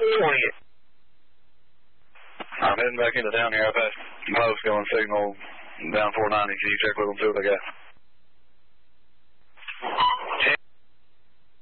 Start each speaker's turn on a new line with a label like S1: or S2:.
S1: on you.
S2: I'm heading back into town here. I passed post going signal down 490. Can you check with them, see what they got?